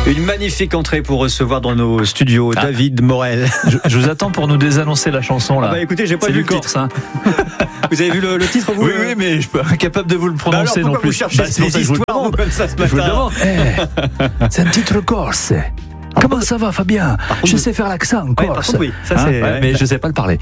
Une magnifique entrée pour recevoir dans nos studios David Morel. Je vous attends pour nous désannoncer la chanson là. Écoutez, j'ai pas vu le Corse, titre. Vous avez vu le titre, vous? Oui, mais je suis pas incapable de vous le prononcer alors, non plus. Vous cherchez les histoires comme ça ce matin. C'est un titre corse. Comment ça va, Fabien? Je sais faire l'accent corse. Oui, ça c'est. Mais je sais pas le parler.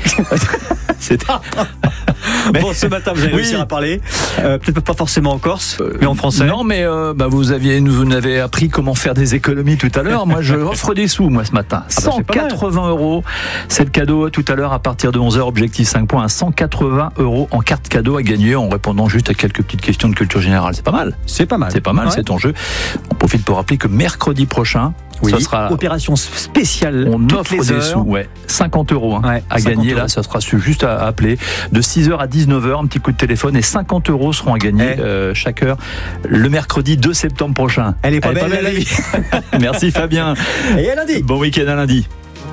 Bon, ce matin, vous allez réussir à parler. Peut-être pas forcément en corse, mais en français. Non, mais vous n'avez appris comment faire des économies tout à l'heure. Moi, je offre des sous, moi, ce matin. 180 €. C'est le cadeau tout à l'heure à partir de 11h. Objectif 5 points. 180 € en carte cadeau à gagner en répondant juste à quelques petites questions de culture générale. C'est pas mal. C'est pas mal, c'est ton jeu. On profite pour rappeler que mercredi prochain, ça sera opération spéciale. On offre des sous, 50 € à gagner. Là, ça sera juste à appeler de 6h à 19h, un petit coup de téléphone et 50 € seront à gagner chaque heure le mercredi 2 septembre prochain. Elle est pas belle la vie. Merci Fabien. Et à lundi. Bon week-end à lundi.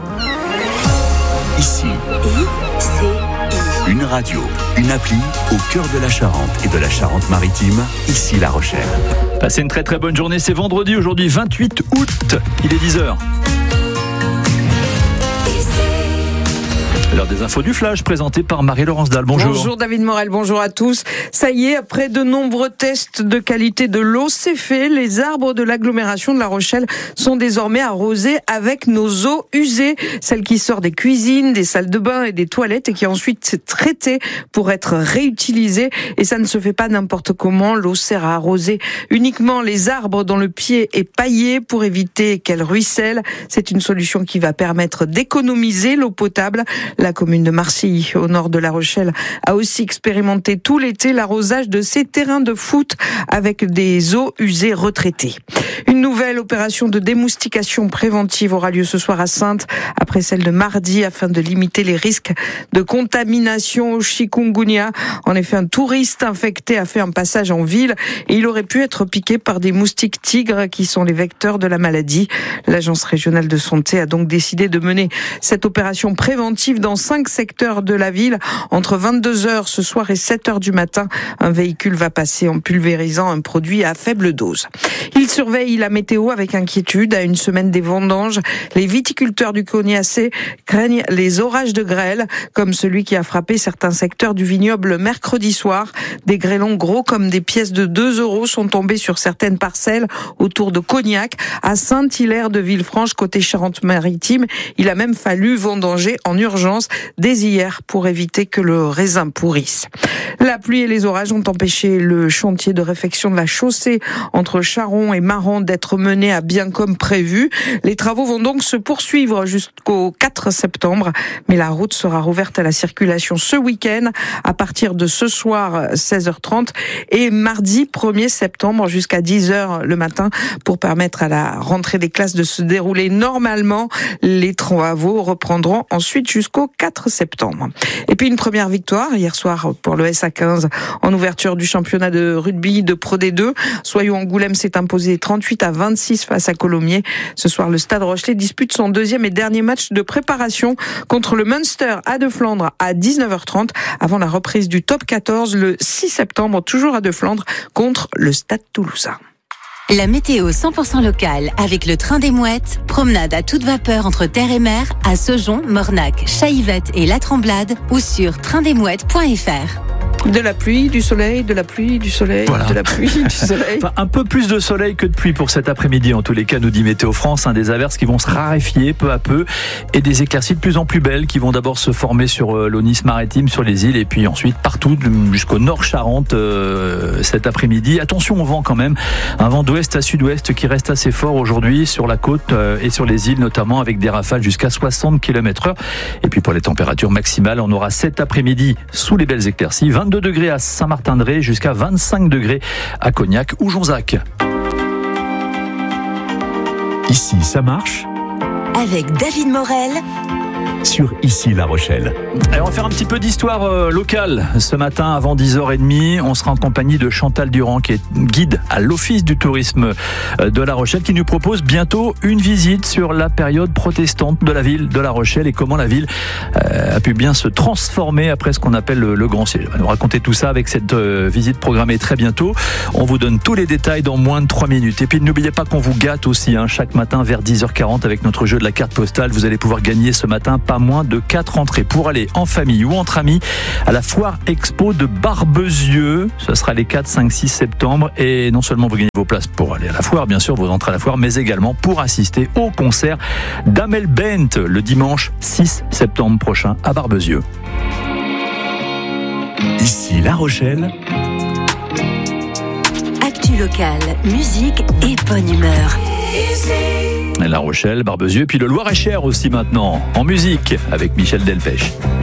Ici, une radio, une appli au cœur de la Charente et de la Charente-Maritime, ici La Rochelle. Passez une très très bonne journée, c'est vendredi aujourd'hui 28 août, il est 10h. L'heure des infos du Flash présentée par Marie-Laurence Dalle. Bonjour. Bonjour David Morel, bonjour à tous. Ça y est, après de nombreux tests de qualité de l'eau, c'est fait. Les arbres de l'agglomération de La Rochelle sont désormais arrosés avec nos eaux usées, celles qui sortent des cuisines, des salles de bain et des toilettes et qui ensuite est traitée pour être réutilisée. Et ça ne se fait pas n'importe comment. L'eau sert à arroser uniquement les arbres dont le pied est paillé pour éviter qu'elle ruisselle. C'est une solution qui va permettre d'économiser l'eau potable. La commune de Marcilly, au nord de La Rochelle, a aussi expérimenté tout l'été l'arrosage de ses terrains de foot avec des eaux usées retraitées. Une nouvelle opération de démoustication préventive aura lieu ce soir à Saintes, après celle de mardi, afin de limiter les risques de contamination au chikungunya. En effet, un touriste infecté a fait un passage en ville et il aurait pu être piqué par des moustiques tigres qui sont les vecteurs de la maladie. L'agence régionale de santé a donc décidé de mener cette opération préventive dans 5 secteurs de la ville. Entre 22h ce soir et 7h du matin, un véhicule va passer en pulvérisant un produit à faible dose. Il surveille la météo avec inquiétude. À une semaine des vendanges, les viticulteurs du Cognaçais craignent les orages de grêle, comme celui qui a frappé certains secteurs du vignoble mercredi soir. Des grêlons gros comme des pièces de 2 € sont tombés sur certaines parcelles autour de Cognac, à Saint-Hilaire de Villefranche, côté Charente-Maritime. Il a même fallu vendanger en urgence dès hier pour éviter que le raisin pourrisse. La pluie et les orages ont empêché le chantier de réfection de la chaussée entre Charon et Maran d'être mené à bien comme prévu. Les travaux vont donc se poursuivre jusqu'au 4 septembre, mais la route sera rouverte à la circulation ce week-end à partir de ce soir 16h30 et mardi 1er septembre jusqu'à 10h le matin pour permettre à la rentrée des classes de se dérouler normalement. Les travaux reprendront ensuite jusqu'au 4 septembre. Et puis une première victoire hier soir pour le SA15 en ouverture du championnat de rugby de Pro D2. Soyons-Angoulême s'est imposé 38-26 face à Colomiers. Ce soir, le Stade Rochelais dispute son deuxième et dernier match de préparation contre le Munster à De Flandre à 19h30 avant la reprise du top 14 le 6 septembre, toujours à De Flandre contre le Stade Toulousain. La météo 100% locale avec le train des Mouettes. Promenade à toute vapeur entre terre et mer à Saujon, Mornac, Chaillevette et La Tremblade ou sur traindesmouettes.fr. De la pluie, du soleil, de la pluie, du soleil, voilà. De la pluie, du soleil. Enfin, un peu plus de soleil que de pluie pour cet après-midi, en tous les cas, nous dit Météo France. Des averses qui vont se raréfier peu à peu et des éclaircies de plus en plus belles qui vont d'abord se former sur l'Aunis-Maritime, sur les îles et puis ensuite partout jusqu'au nord Charente cet après-midi. Attention au vent quand même, un vent d'ouest à sud-ouest qui reste assez fort aujourd'hui sur la côte et sur les îles notamment avec des rafales jusqu'à 60 km/h. Et puis pour les températures maximales, on aura cet après-midi sous les belles éclaircies, 22 degrés à Saint-Martin-de-Ré jusqu'à 25 degrés à Cognac ou Jonzac. Ici, ça marche. Avec David Morel sur Ici La Rochelle. Alors on va faire un petit peu d'histoire locale. Ce matin, avant 10h30, on sera en compagnie de Chantal Durand, qui est guide à l'Office du tourisme de La Rochelle, qui nous propose bientôt une visite sur la période protestante de la ville de La Rochelle et comment la ville a pu bien se transformer après ce qu'on appelle le Grand Siège. On va nous raconter tout ça avec cette visite programmée très bientôt. On vous donne tous les détails dans moins de 3 minutes. Et puis n'oubliez pas qu'on vous gâte aussi chaque matin vers 10h40 avec notre jeu de la carte postale. Vous allez pouvoir gagner ce matin pas moins de 4 entrées pour aller en famille ou entre amis à la Foire Expo de Barbezieux. Ce sera les 4, 5, 6 septembre. Et non seulement vous gagnez vos places pour aller à la foire, bien sûr, vos entrées à la foire, mais également pour assister au concert d'Amel Bent le dimanche 6 septembre prochain à Barbezieux. Ici La Rochelle. Actu locale, musique et bonne humeur. La Rochelle, Barbezieux, puis le Loir-et-Cher aussi maintenant, en musique, avec Michel Delpech.